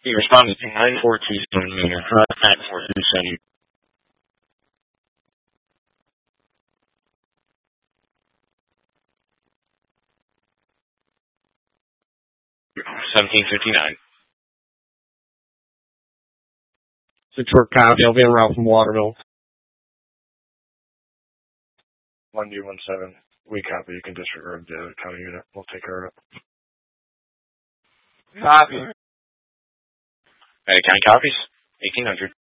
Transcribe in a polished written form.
You responded to 94 Keystone Manor, at 427. $17.59. 6 for Cottontail, Van Route from Waterville. 1D17. We copy. You can disregard the county unit. We'll take care of it. Copy. County copies. 1800.